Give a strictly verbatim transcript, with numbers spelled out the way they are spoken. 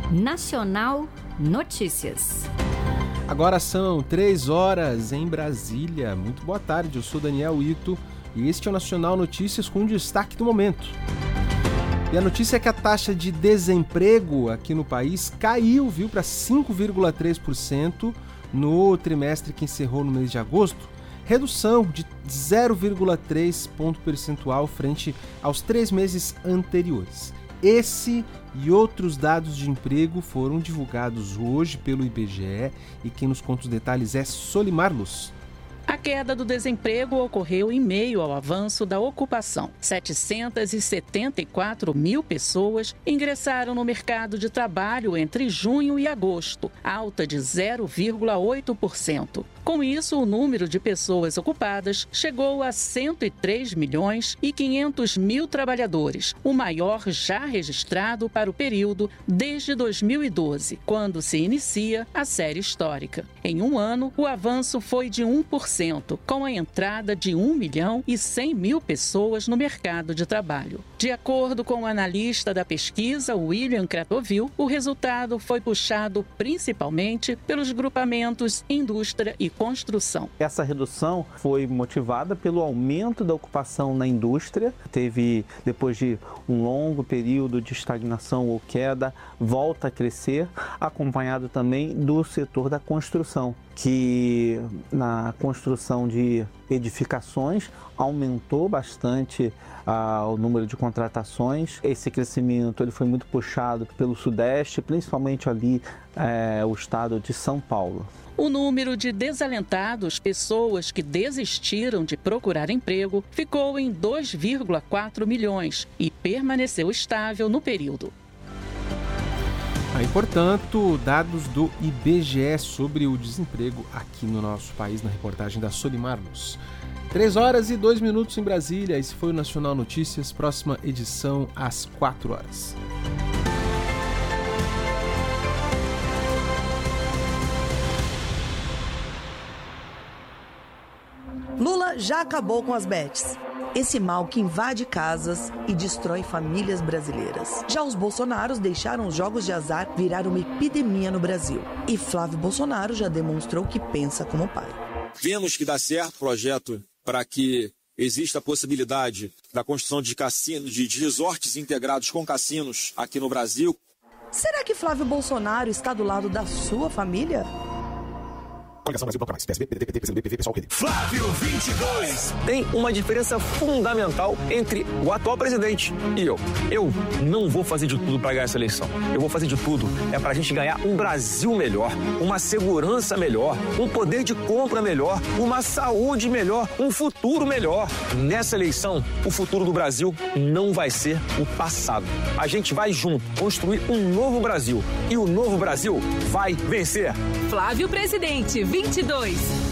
Nacional Notícias. Agora são três horas em Brasília. Muito boa tarde, eu sou Daniel Ito e este é o Nacional Notícias com destaque do momento. E a notícia é que a taxa de desemprego aqui no país caiu, viu, para cinco vírgula três por cento no trimestre que encerrou no mês de agosto. Redução de zero vírgula três ponto percentual frente aos três meses anteriores. Esse e outros dados de emprego foram divulgados hoje pelo I B G E e quem nos conta os detalhes é Solimar Luz. A queda do desemprego ocorreu em meio ao avanço da ocupação. setecentas e setenta e quatro mil pessoas ingressaram no mercado de trabalho entre junho e agosto, alta de zero vírgula oito por cento. Com isso, o número de pessoas ocupadas chegou a cento e três milhões e quinhentos mil trabalhadores, o maior já registrado para o período desde dois mil e doze, quando se inicia a série histórica. Em um ano, o avanço foi de um por cento, com a entrada de um milhão e cem mil pessoas no mercado de trabalho. De acordo com o analista da pesquisa, William Kratovil, o resultado foi puxado principalmente pelos grupamentos indústria e construção. Essa redução foi motivada pelo aumento da ocupação na indústria. Teve, depois de um longo período de estagnação ou queda, volta a crescer, acompanhado também do setor da construção, que na construção de edificações aumentou bastante ah, o número de contratações. Esse crescimento ele foi muito puxado pelo Sudeste, principalmente ali é, o estado de São Paulo. O número de desalentados, pessoas que desistiram de procurar emprego, ficou em dois vírgula quatro milhões e permaneceu estável no período. Aí, portanto, dados do I B G E sobre o desemprego aqui no nosso país, na reportagem da Solimar Luz. três horas e dois minutos em Brasília, esse foi o Nacional Notícias, próxima edição às quatro horas. Lula já acabou com as bets. Esse mal que invade casas e destrói famílias brasileiras. Já os bolsonaros deixaram os jogos de azar virar uma epidemia no Brasil. E Flávio Bolsonaro já demonstrou que pensa como pai. Vemos que dá certo o projeto para que exista a possibilidade da construção de cassinos, de resorts integrados com cassinos aqui no Brasil. Será que Flávio Bolsonaro está do lado da sua família? Flávio vinte e dois. Tem uma diferença fundamental entre o atual presidente e eu. Eu não vou fazer de tudo para ganhar essa eleição. Eu vou fazer de tudo é para a gente ganhar um Brasil melhor, uma segurança melhor, um poder de compra melhor, uma saúde melhor, um futuro melhor. Nessa eleição, o futuro do Brasil não vai ser o passado. A gente vai junto construir um novo Brasil e o novo Brasil vai vencer. Flávio Presidente vinte e dois.